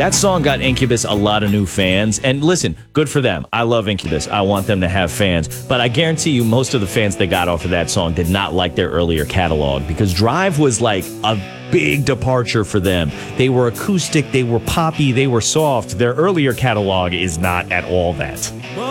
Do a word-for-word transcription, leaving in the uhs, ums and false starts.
That song got Incubus a lot of new fans. And listen, good for them. I love Incubus. I want them to have fans. But I guarantee you most of the fans they got off of that song did not like their earlier catalog, because Drive was like a big departure for them. They were acoustic, they were poppy, they were soft. Their earlier catalog is not at all that.